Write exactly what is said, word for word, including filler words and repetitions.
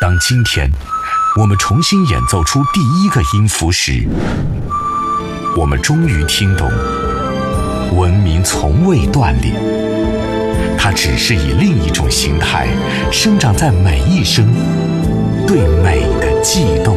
当今天我们重新演奏出第一个音符时，我们终于听懂，文明从未断裂，它只是以另一种形态生长在每一声对美的悸动。